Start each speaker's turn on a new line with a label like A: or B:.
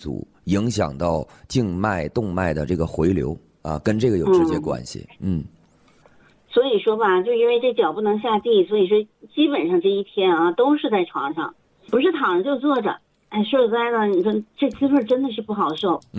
A: 阻，影响到静脉、动脉的这个回流啊，跟这个有直接关系。
B: 所以说吧，就因为这脚不能下地，所以说基本上这一天啊都是在床上，不是躺着就坐着。哎，说实在的，你说这滋味真的是不好受。